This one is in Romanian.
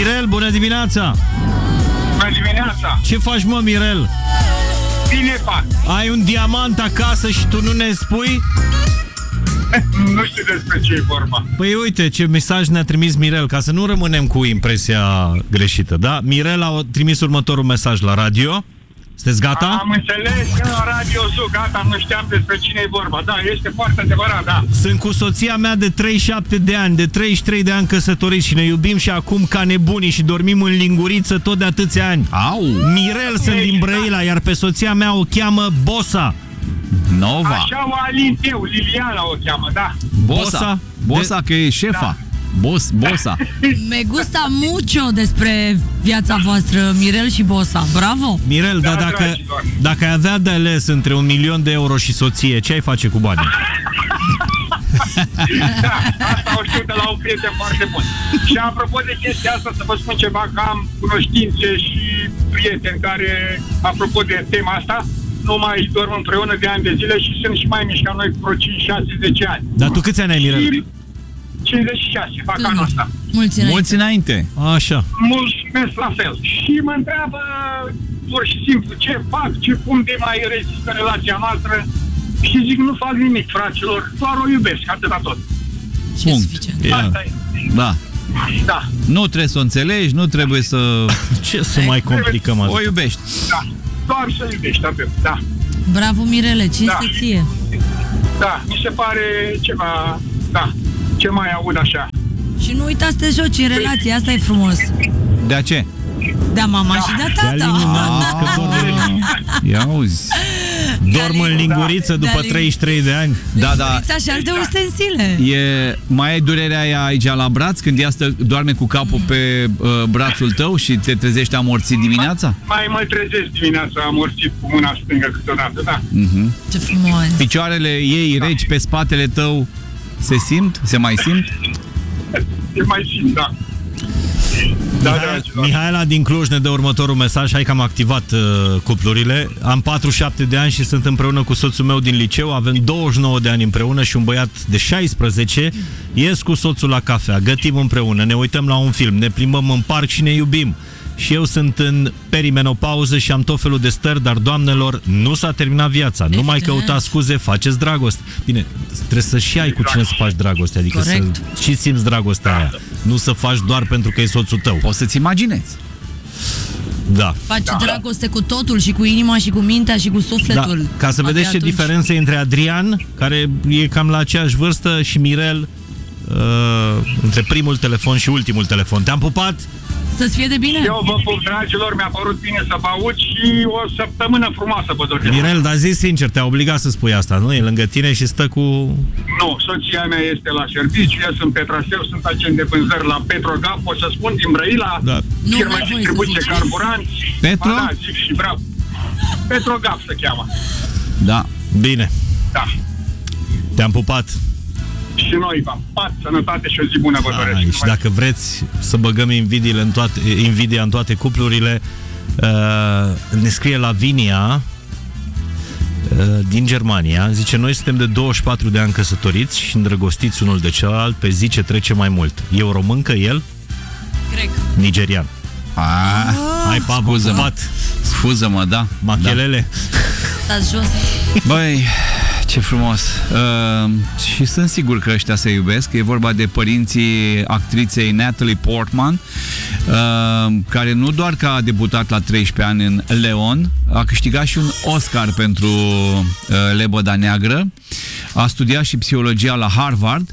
Mirel, bună dimineața! Bună dimineața! Ce faci, mă, Mirel? Bine fac! Ai un diamant acasă și tu nu ne spui? Nu știu despre ce e vorba. Păi uite ce mesaj ne-a trimis Mirel, ca să nu rămânem cu impresia greșită, da? Mirel a trimis următorul mesaj la radio. Sunteți gata? Am înțeles, la Radio Zoo, gata, nu știam despre cine e vorba. Da, este foarte adevărat, da. Sunt cu soția mea de 37 de ani, de 33 de ani căsătoriți și ne iubim și acum ca nebunii și dormim în linguriță tot de atâția ani. Au! Mirel, sunt din Brăila, iar pe soția mea o cheamă Bosa. Nova. Așa o alin eu, Liliana o cheamă, da. Bosa. Bosa, că e șefa. Bosa. Me gusta mucho despre viața voastră, Mirel și Bosa. Bravo! Mirel, Da, dar dragilor. dacă ai avea de ales între 1.000.000 de euro și soție, ce ai face cu banii? Da, asta o știu de la un prieten foarte bun. Și apropo de chestia asta, să vă spun ceva, că am cunoștințe și prieteni care, apropo de tema asta, nu mai dorm împreună de ani de zile și sunt și mai mici ca noi, vreo 5, 6, 10 ani. Dar tu câți ani ai, Mirel? Și 56, fac anul ăsta. Mulți înainte. Așa. Mulțumesc la fel. Și mă întreabă pur și simplu ce fac, cum de mai rezistă relația noastră. Și zic, nu fac nimic, fraților, doar o iubesc, atâta tot. Punct. Asta e. Da. Da, Nu trebuie să o înțelegi, nu trebuie să... Ce să mai complicăm O atât? iubești. da. Doar să iubești, atât, da. Bravo, Mirele, cinste ție. Da, mi se pare ceva, da, ce mai aud așa. Și nu uitați să te joci în relație, asta e frumos. De ce? Da, mama și de tata. Ia auzi. Dorm în linguriță după 33 de ani. Da, da. Uitați așa de ustensile. Mai ai durerea aia aici la braț când ea doarme cu capul pe brațul tău și te trezești amorțit dimineața? Mai mă trezesc dimineața, amorțit cu mâna stângă câteodată, da. Ce frumos. Picioarele ei reci pe spatele tău se simt? Se mai simt? E mai simt, da. Da, dragilor. Mihaela din Cluj ne dă următorul mesaj. Hai că am activat cuplurile. Am 47 de ani și sunt împreună cu soțul meu din liceu. Avem 29 de ani împreună și un băiat de 16. Ies cu soțul la cafea, gătim împreună, ne uităm la un film, ne plimbăm în parc și ne iubim. Și eu sunt în perimenopauză și am tot felul de stări, dar, doamnelor, nu s-a terminat viața. Nu mai căutați scuze, faceți dragoste. Bine, trebuie să și ai cu cine să faci dragoste, adică corect, să și simți dragostea aia. Nu să faci doar pentru că e soțul tău. Poți să-ți imaginezi. Da. Faci dragoste cu totul, și cu inima, și cu mintea, și cu sufletul. Da. Ca să vedeți ce diferență între Adrian, care e cam la aceeași vârstă, și Mirel, între primul telefon și ultimul telefon. Te-am pupat! Să-ți fie de bine! Eu vă pup, dragilor, mi-a părut bine să vă aud și o săptămână frumoasă vă doresc. Mirel, dar zi sincer, te-a obligat să spui asta, nu? E lângă tine și stă cu... Nu, soția mea este la serviciu, eu sunt pe traseu, sunt agent de vânzări la Petrogaf, pot să spun, din Brăila, Da. firmă de distribuție carburanți. Petro? Ba, da, zic și bravo. Petrogaf se cheamă. Da. Bine, Da. te-am pupat. Și noi v-am pat, sănătate și o zi bună vă doresc. Și dacă vreți să băgăm invidia în toate cuplurile, ne scrie Lavinia din Germania, zice: noi suntem de 24 de ani căsătoriți și îndrăgostiți unul de celălalt, pe zi ce trece mai mult. E româncă el? Grec. Nigerian. Hai, Pabu, Scuză-mă, da. Machelele. Stați jos. Băi, ce frumos. Și sunt sigur că ăștia se iubesc. E vorba de părinții actriței Natalie Portman, care nu doar că a debutat la 13 ani în Leon, a câștigat și un Oscar pentru Lebăda Neagră, a studiat și psihologia la Harvard